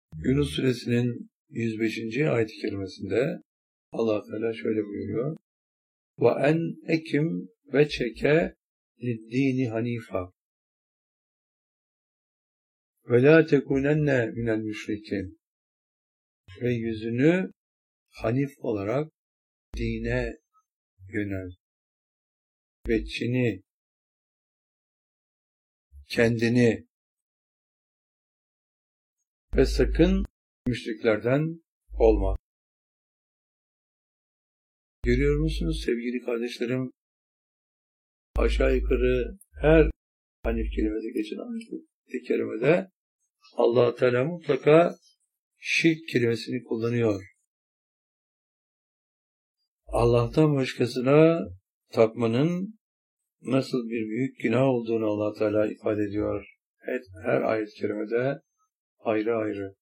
Yunus Suresinin 105. ayet-i kerimesinde Allah Teala şöyle buyuruyor. وَاَنْ ekim ve çeke liddini hanifa ve la tekunenne minel müşrikin ve yüzünü hanif olarak dine yönel ve Çin'i, kendini ve sakın müşriklerden olma. Görüyor musunuz sevgili kardeşlerim? Aşağı yukarı her hanif kelimede geçen ayet-i kerimede Allah Teala mutlaka şirk kelimesini kullanıyor. Allah'tan başkasına tapmanın nasıl bir büyük günah olduğunu Allah Teala ifade ediyor. Her ayet-i kerimede ayrı ayrı.